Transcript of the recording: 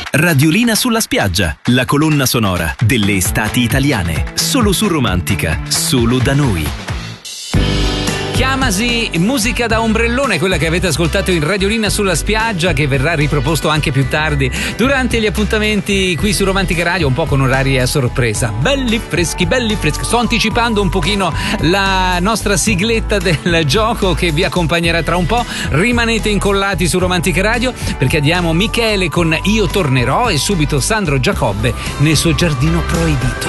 Radiolina sulla spiaggia, la colonna sonora delle estati italiane. Solo su Romantica, solo da noi. Chiamasi Musica da ombrellone, quella che avete ascoltato in Radiolina sulla spiaggia, che verrà riproposto anche più tardi durante gli appuntamenti qui su Romantica Radio, un po' con orari a sorpresa. Belli freschi, belli freschi. Sto anticipando un pochino la nostra sigletta del gioco che vi accompagnerà tra un po'. Rimanete incollati su Romantica Radio perché abbiamo Michele con Io tornerò e subito Sandro Giacobbe nel suo giardino proibito.